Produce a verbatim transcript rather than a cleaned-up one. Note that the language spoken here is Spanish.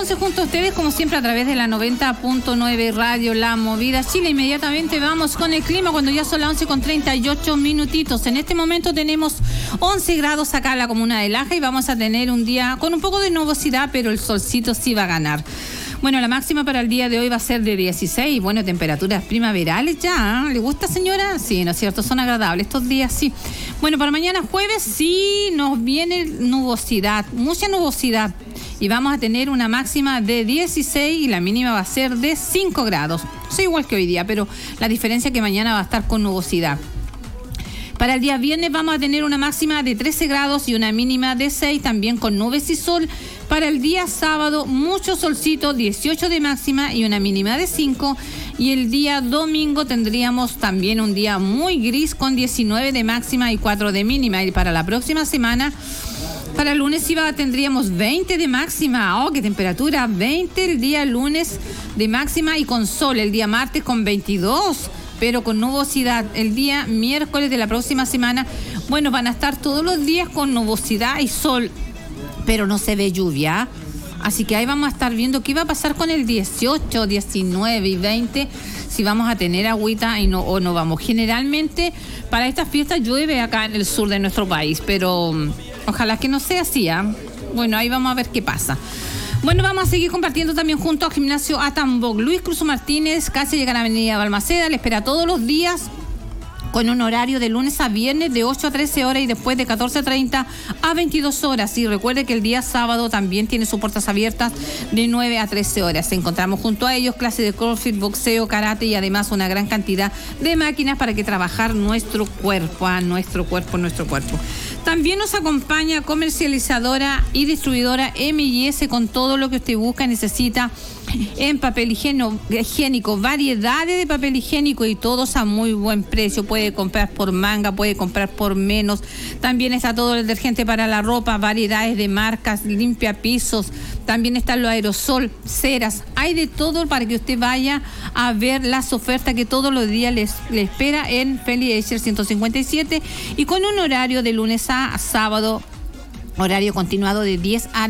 entonces junto a ustedes, como siempre, a través de la noventa punto nueve Radio La Movida Chile. Inmediatamente vamos con el clima cuando ya son las once con treinta y ocho minutitos. En este momento tenemos once grados acá en la comuna de Laja y vamos a tener un día con un poco de nubosidad, pero el solcito sí va a ganar. Bueno, la máxima para el día de hoy va a ser de dieciséis. Bueno, temperaturas primaverales ya. ¿Le gusta, señora? Sí, ¿no es cierto? Son agradables estos días, sí. Bueno, para mañana jueves sí nos viene nubosidad, mucha nubosidad. Y vamos a tener una máxima de dieciséis y la mínima va a ser de cinco grados. Sí, igual que hoy día, pero la diferencia es que mañana va a estar con nubosidad. Para el día viernes vamos a tener una máxima de trece grados y una mínima de seis, también con nubes y sol. Para el día sábado, mucho solcito, dieciocho de máxima y una mínima de cinco. Y el día domingo tendríamos también un día muy gris con diecinueve de máxima y cuatro de mínima. Y para la próxima semana, para el lunes iba, tendríamos veinte de máxima. ¡Oh, qué temperatura! veinte el día lunes de máxima y con sol. El día martes con veintidós. Pero con nubosidad. El día miércoles de la próxima semana, bueno, van a estar todos los días con nubosidad y sol, pero no se ve lluvia. Así que ahí vamos a estar viendo qué va a pasar con el dieciocho, diecinueve y veinte, si vamos a tener agüita y no, o no vamos. Generalmente para estas fiestas llueve acá en el sur de nuestro país, pero ojalá que no sea así, ¿eh? Bueno, ahí vamos a ver qué pasa. Bueno, vamos a seguir compartiendo también junto al gimnasio Atambok. Luis Cruz Martínez, casi llega a la avenida Balmaceda, le espera todos los días con un horario de lunes a viernes de ocho a trece horas y después de catorce treinta a veintidós horas. Y recuerde que el día sábado también tiene sus puertas abiertas de nueve a trece horas. Encontramos junto a ellos clases de crossfit, boxeo, karate y además una gran cantidad de máquinas para que trabajar nuestro cuerpo, a nuestro cuerpo, nuestro cuerpo. También nos acompaña comercializadora y distribuidora M y S con todo lo que usted busca y necesita en papel higiénico, variedades de papel higiénico y todos a muy buen precio. Puede comprar por manga, puede comprar por menos. También está todo el detergente para la ropa, variedades de marcas, limpia pisos. También están los aerosol, ceras. Hay de todo para que usted vaya a ver las ofertas que todos los días les, les espera en Feli Eicher ciento cincuenta y siete y con un horario de lunes a sábado, horario continuado de diez a